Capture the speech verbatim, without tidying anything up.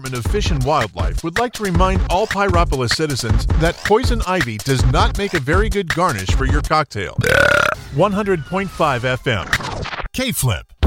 Department of Fish and Wildlife would like to remind all Pyropolis citizens that poison ivy does not make a very good garnish for your cocktail. one hundred point five F M. K-Flip.